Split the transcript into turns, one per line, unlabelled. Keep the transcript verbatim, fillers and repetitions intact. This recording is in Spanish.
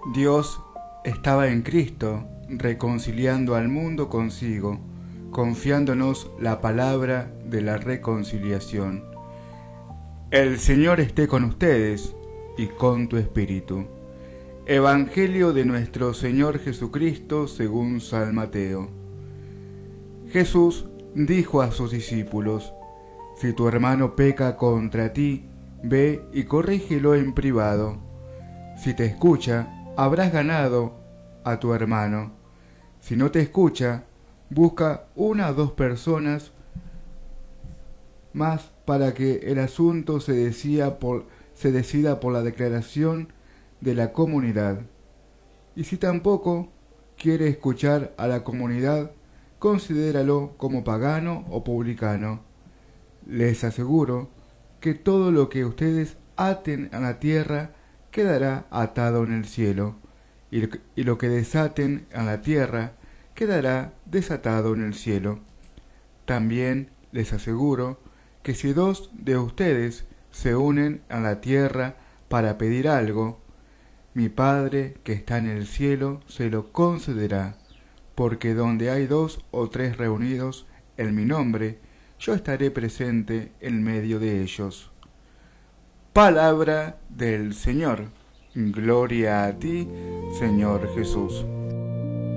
Dios estaba en Cristo, reconciliando al mundo consigo, confiándonos la palabra de la reconciliación. El Señor esté con ustedes y con tu espíritu. Evangelio de nuestro Señor Jesucristo según San Mateo. Jesús dijo a sus discípulos: Si tu hermano peca contra ti, ve y corrígelo en privado. Si te escucha, habrás ganado a tu hermano. Si no te escucha, busca una o dos personas más para que el asunto se decida por, se decida por la declaración de la comunidad. Y si tampoco quiere escuchar a la comunidad, considéralo como pagano o publicano. Les aseguro que todo lo que ustedes aten a la tierra quedará atado en el cielo, y lo que desaten a la tierra quedará desatado en el cielo. También les aseguro que si dos de ustedes se unen a la tierra para pedir algo, mi Padre que está en el cielo se lo concederá, porque donde hay dos o tres reunidos en mi nombre, yo estaré presente en medio de ellos. Palabra del Señor. Gloria a ti, Señor Jesús.